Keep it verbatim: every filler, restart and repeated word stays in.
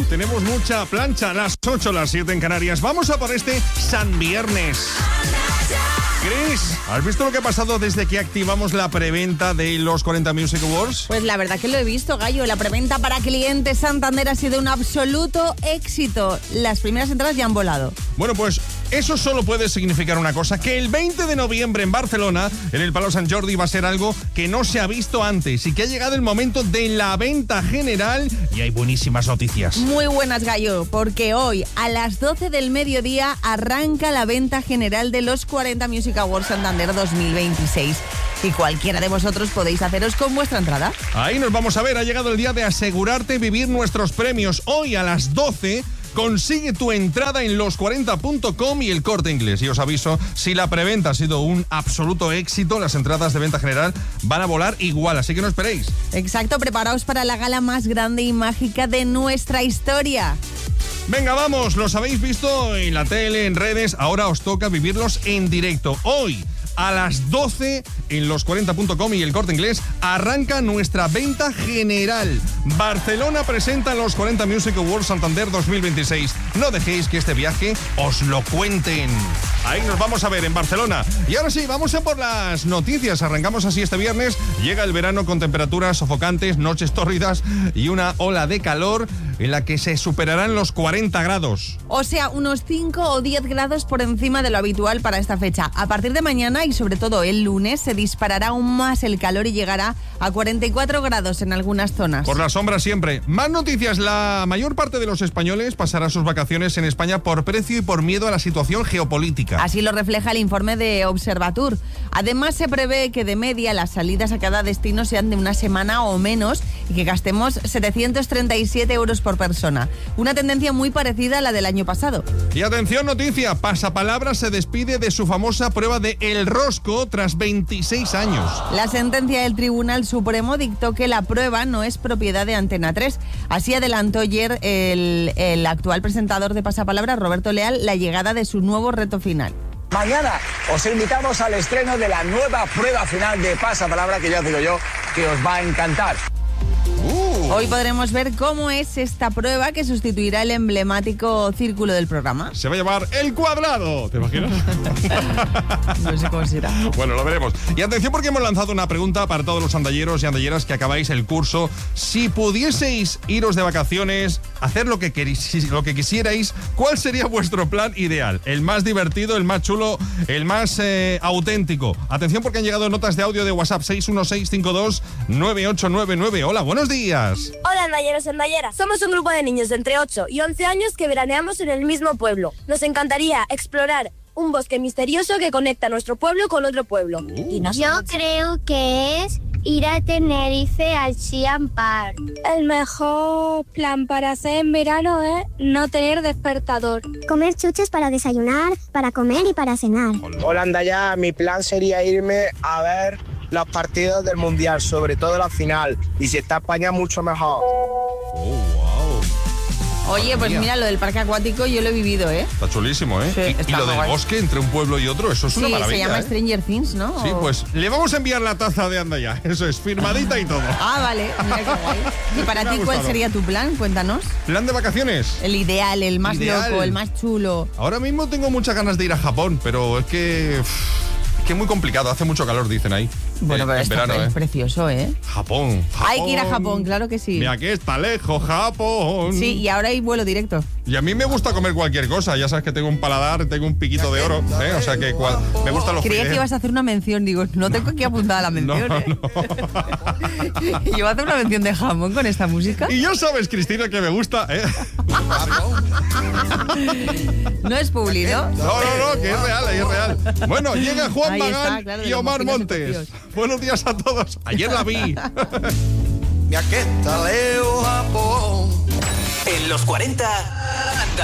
tenemos mucha plancha, las ocho, las siete en Canarias. Vamos a por este San Viernes. Chris, ¿has visto lo que ha pasado desde que activamos la preventa de los cuarenta Music Awards? Pues la verdad que lo he visto, Gallo. La preventa para clientes Santander ha sido un absoluto éxito. Las primeras entradas ya han volado. Bueno, pues eso solo puede significar una cosa, que el veinte de noviembre en Barcelona, en el Palau Sant Jordi, va a ser algo que no se ha visto antes y que ha llegado el momento de la venta general y hay buenísimas noticias. Muy buenas, Gallo, porque hoy a las doce del mediodía arranca la venta general de los cuarenta Music Awards Santander dos mil veintiséis. Y cualquiera de vosotros podéis haceros con vuestra entrada. Ahí nos vamos a ver, ha llegado el día de asegurarte vivir nuestros premios. Hoy a las doce... consigue tu entrada en los cuarenta punto com y El Corte Inglés. Y os aviso, si la preventa ha sido un absoluto éxito, las entradas de venta general van a volar igual, así que no esperéis. Exacto, preparaos para la gala más grande y mágica de nuestra historia. Venga, vamos, los habéis visto en la tele, en redes, ahora os toca vivirlos en directo. Hoy, a las doce, en los cuarenta punto com y El Corte Inglés, arranca nuestra venta general. Barcelona presenta los cuarenta Music Awards Santander dos mil veintiséis. No dejéis que este viaje os lo cuenten. Ahí nos vamos a ver en Barcelona. Y ahora sí, vamos a por las noticias. Arrancamos así este viernes. Llega el verano con temperaturas sofocantes, noches tórridas y una ola de calor en la que se superarán los cuarenta grados. O sea, unos cinco o diez grados por encima de lo habitual para esta fecha. A partir de mañana y sobre todo el lunes se disparará aún más el calor y llegará a cuarenta y cuatro grados en algunas zonas. Por la sombra siempre. Más noticias. La mayor parte de los españoles pasará sus vacaciones en España por precio y por miedo a la situación geopolítica. Así lo refleja el informe de Observatur. Además, se prevé que de media las salidas a cada destino sean de una semana o menos y que gastemos setecientos treinta y siete euros por persona. Una tendencia muy parecida a la del año pasado. Y atención, noticia. Pasapalabra se despide de su famosa prueba de El Rosco tras veintiséis años. La sentencia del Tribunal Supremo dictó que la prueba no es propiedad de Antena tres. Así adelantó ayer el, el actual presentador de Pasapalabra, Roberto Leal, la llegada de su nuevo reto final. Mañana os invitamos al estreno de la nueva prueba final de Pasapalabra, que ya digo yo que os va a encantar. Uh. Hoy podremos ver cómo es esta prueba que sustituirá el emblemático círculo del programa. Se va a llamar El Cuadrado, ¿te imaginas? No sé cómo será. Bueno, lo veremos. Y atención porque hemos lanzado una pregunta para todos los andalleros y andalleras que acabáis el curso. Si pudieseis iros de vacaciones, hacer lo que, queréis, lo que quisierais, ¿cuál sería vuestro plan ideal? El más divertido, el más chulo, el más eh, auténtico. Atención porque han llegado notas de audio de WhatsApp seis uno seis cinco dos nueve ocho nueve nueve. Hola, buenos días. Hola, andalleros y andalleras. Somos un grupo de niños de entre ocho y once años que veraneamos en el mismo pueblo. Nos encantaría explorar un bosque misterioso que conecta nuestro pueblo con otro pueblo. Uh. Y nos... Yo creo que es ir a Tenerife al Siam Park. El mejor plan para hacer en verano es no tener despertador. Comer chuches para desayunar, para comer y para cenar. Hola, andalla. Mi plan sería irme a ver los partidos del Mundial, sobre todo la final. Y si está España, mucho mejor. Oh, wow. Oye, pues mira, lo del parque acuático yo lo he vivido, ¿eh? Está chulísimo, ¿eh? Sí, y, está y lo del guay. bosque entre un pueblo y otro, eso es una Sí, maravilla. se llama ¿eh? Stranger Things, ¿no? Sí, O- pues le vamos a enviar la taza de Andaya. Eso es, firmadita y todo. Ah, vale, mira qué guay. ¿Y para Me ha ti cuál gustado. sería tu plan? Cuéntanos. ¿Plan de vacaciones? El ideal, el más Ideal. loco, el más chulo. Ahora mismo tengo muchas ganas de ir a Japón, pero es que... uff, es que es muy complicado, hace mucho calor, dicen ahí. Bueno, Eh, pero en esto verano, es ¿eh? precioso, ¿eh? Japón, Japón. Hay que ir a Japón, claro que sí. Mira que está lejos, Japón. Sí, y ahora hay vuelo directo. Y a mí me gusta comer cualquier cosa. Ya sabes que tengo un palar, tengo un piquito de oro, ¿eh? O sea que cual- me gustan los Creía que fideos. ibas a hacer una mención, digo, no tengo aquí apuntada la mención, No, ¿eh? no. ¿Y va a hacer una mención de jamón con esta música? Y ya sabes, Cristina, que me gusta, ¿eh? No es publi, ¿no? No, no, no, que es real, es real. Bueno, llega Juan Ahí está, Magán claro, de y los Omar mojinos Montes. escogidos. Buenos días a todos. Ayer la vi. Mi aquesta Leo Japón. En los cuarenta